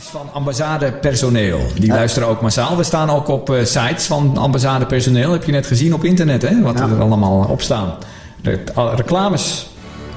van ambassadepersoneel. Die luisteren ook massaal. We staan ook op sites van ambassadepersoneel. Heb je net gezien op internet, hè? Wat er allemaal op staan. Reclames